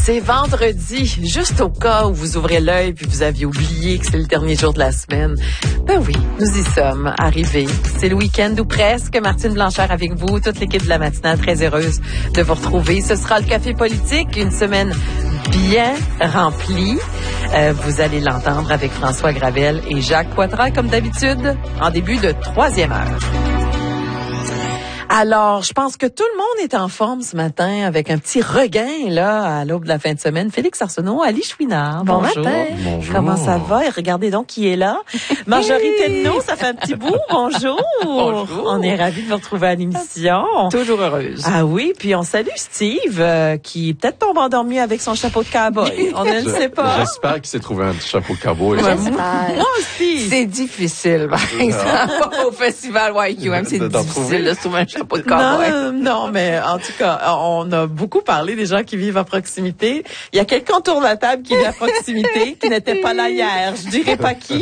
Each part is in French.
C'est vendredi, juste au cas où vous ouvrez l'œil puis vous aviez oublié que c'est le dernier jour de la semaine. Ben oui, nous y sommes arrivés. C'est le week-end ou presque. Martine Blanchard avec vous, toute l'équipe de la matinale, très heureuse de vous retrouver. Ce sera le Café politique, une semaine bien remplie. Vous allez l'entendre avec François Gravel et Jacques Poitras, comme d'habitude, en début de 3e heure. Alors, je pense que tout le monde est en forme ce matin avec un petit regain là à l'aube de la fin de semaine. Félix Arsenault, Ali Chouinard, bon bonjour. Matin. Bonjour. Comment ça va? Et regardez donc qui est là. Marjorie Tenneau, ça fait un petit bout. Bonjour. Bonjour. On est ravis de vous retrouver à l'émission. Toujours heureuse. Ah oui, puis on salue Steve qui peut-être tombe endormi avec son chapeau de cowboy. On ne le sait pas. J'espère qu'il s'est trouvé un chapeau de cowboy. Moi aussi. C'est difficile, par exemple. Au festival YQM, c'est difficile de se trouver un chapeau de cowboy. Non, mais en tout cas, on a beaucoup parlé des gens qui vivent à proximité. Il y a quelqu'un autour de la table qui vit à proximité, qui n'était pas là hier. Je dirais pas qui.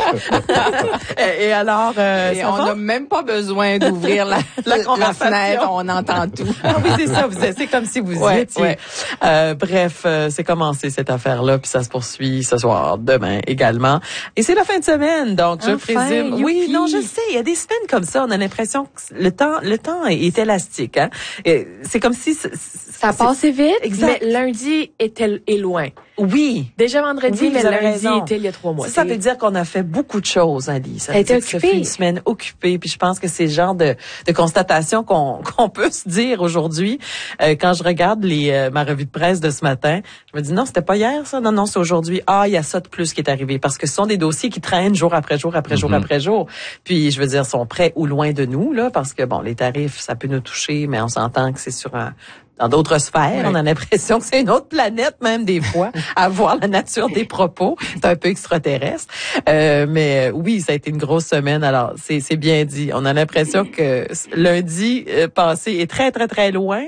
Et alors, et on n'a même pas besoin d'ouvrir la fenêtre, on entend tout. Ah oui, c'est ça. C'est comme si vous y étiez. Ouais. Bref, c'est commencé cette affaire-là, puis ça se poursuit ce soir, demain également. Et c'est la fin de semaine, donc je présume. Youpi. Oui, non, je sais. Il y a des semaines comme ça, on a l'impression que le temps est élastique. Hein? C'est comme si ça passait vite, exact. Mais lundi est loin. Oui. Déjà vendredi, oui, mais lundi raison. était il y a 3 mois. Ça veut dire qu'on a fait beaucoup de choses, Ali. Ça a été occupée. Ça fait une semaine occupée. Puis je pense que c'est le genre de constatation qu'on peut se dire aujourd'hui. Quand je regarde ma revue de presse de ce matin, je me dis non, c'était pas hier ça. Non, c'est aujourd'hui. Ah, il y a ça de plus qui est arrivé. Parce que ce sont des dossiers qui traînent jour après jour après jour après jour. Puis je veux dire, sont près ou loin de nous, là, parce que bon, les tarifs, ça peut nous toucher, mais on s'entend que c'est sur dans d'autres sphères. Oui. On a l'impression que c'est une autre planète, même des fois, à voir la nature des propos. C'est un peu extraterrestre. Mais oui, ça a été une grosse semaine. Alors, c'est bien dit. On a l'impression que lundi passé est très, très, très loin.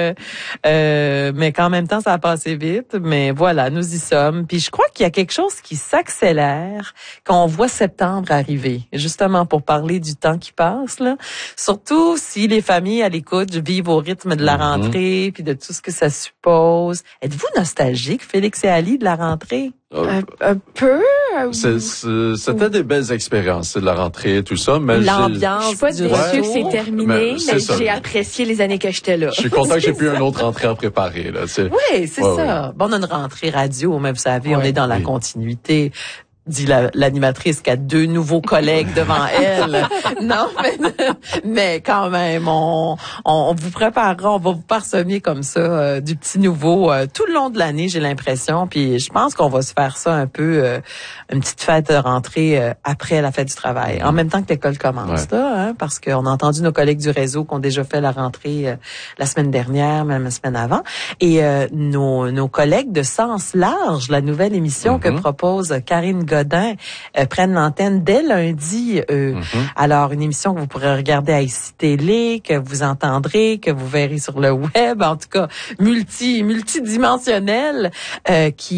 Mais qu'en même temps, ça a passé vite. Mais voilà, nous y sommes. Puis je crois qu'il y a quelque chose qui s'accélère quand on voit septembre arriver. Justement, pour parler du temps qui passe, là. Surtout si les familles à l'écoute vivent au rythme de la rentrée, puis de tout ce que ça suppose. Êtes-vous nostalgique, Félix et Ali, de la rentrée? Un peu. C'était des belles expériences, de la rentrée, tout ça. Mais l'ambiance, je suis pas déçue que c'est terminé, mais j'ai apprécié les années que j'étais là. Je suis content que j'ai plus une autre rentrée à préparer. Là, oui, c'est ça. Oui. Bon, on a une rentrée radio, mais vous savez, on est dans la continuité. Dit l'animatrice qui a 2 nouveaux collègues devant elle. Non, mais quand même, on vous préparera, on va vous parsemer comme ça du petit nouveau tout le long de l'année, j'ai l'impression. Puis je pense qu'on va se faire ça un peu, une petite fête de rentrée après la fête du travail, en même temps que l'école commence, là, hein, parce qu'on a entendu nos collègues du réseau qui ont déjà fait la rentrée la semaine dernière, même la semaine avant, et nos collègues de Sens Large, la nouvelle émission que propose Karine Godin, prennent l'antenne dès lundi. Alors, une émission que vous pourrez regarder à ICI Télé, que vous entendrez, que vous verrez sur le web, en tout cas multidimensionnelle, qui